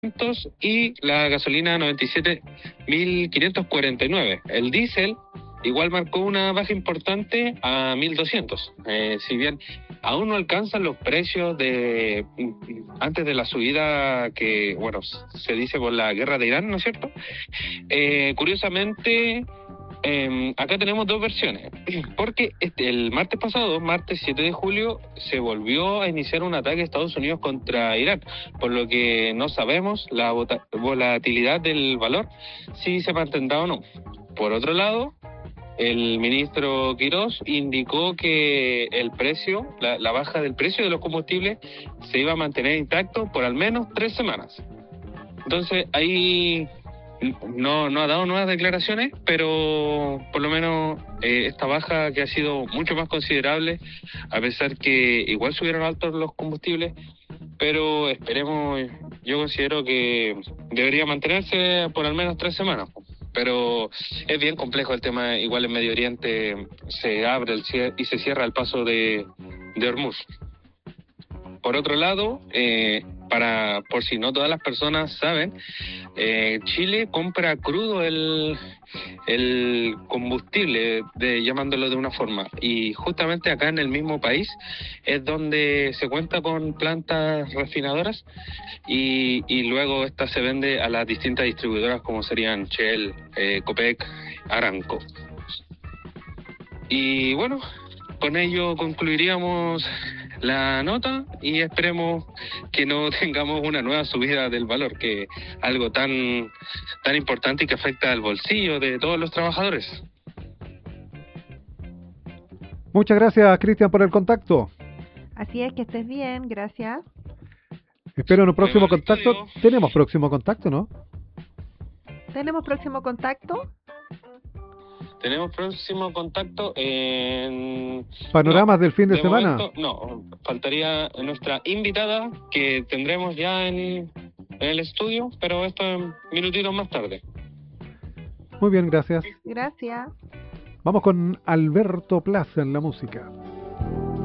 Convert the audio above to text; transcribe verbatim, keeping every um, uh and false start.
y la gasolina noventa y siete mil quinientos cuarenta y nueve. El diésel igual marcó una baja importante a mil doscientos. Eh, si bien aún no alcanzan los precios de antes de la subida que, bueno, se dice por la guerra de Irán, ¿no es cierto? Eh, curiosamente, eh, acá tenemos dos versiones, porque este, el martes pasado, martes siete de julio, se volvió a iniciar un ataque de Estados Unidos contra Irán, por lo que no sabemos la vota- volatilidad del valor, si se mantendrá o no. Por otro lado, el ministro Quirós indicó que el precio, la, la baja del precio de los combustibles se iba a mantener intacto por al menos tres semanas. Entonces ahí no, no ha dado nuevas declaraciones, pero por lo menos eh, esta baja que ha sido mucho más considerable, a pesar que igual subieron altos los combustibles, pero esperemos, yo considero que debería mantenerse por al menos tres semanas. Pero es bien complejo el tema, igual en Medio Oriente se abre el cier- y se cierra el paso de, de Hormuz. Por otro lado, eh, para por si no todas las personas saben, eh, Chile compra crudo el, el combustible, de, llamándolo de una forma, y justamente acá en el mismo país es donde se cuenta con plantas refinadoras y, y luego esta se vende a las distintas distribuidoras como serían Shell, eh, Copec, Aramco. Y bueno, con ello concluiríamos la nota y esperemos que no tengamos una nueva subida del valor, que algo tan tan importante y que afecta al bolsillo de todos los trabajadores. Muchas gracias, Cristian, por el contacto. Así es, que estés bien, gracias. Espero en un próximo Luego del contacto. estudio, Tenemos próximo contacto, ¿no? ¿Tenemos próximo contacto? tenemos próximo contacto en... Panoramas no, del fin de, de semana. momento, no, faltaría nuestra invitada que tendremos ya en, en el estudio, pero esto en minutitos más tarde. Muy bien, gracias. Gracias. Vamos con Alberto Plaza en la música.